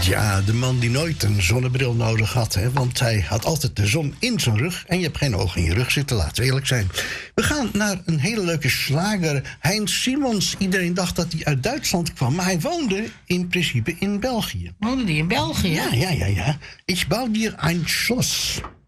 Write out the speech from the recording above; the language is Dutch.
Ja, de man die nooit een zonnebril nodig had, hè, want hij had altijd de zon in zijn rug. En je hebt geen oog in je rug zitten, laten we eerlijk zijn. We gaan naar een hele leuke slager, Heinz Simons. Iedereen dacht dat hij uit Duitsland kwam, maar hij woonde in principe in België. Woonde die in België? Ja. Ich bouw dir ein Schloss.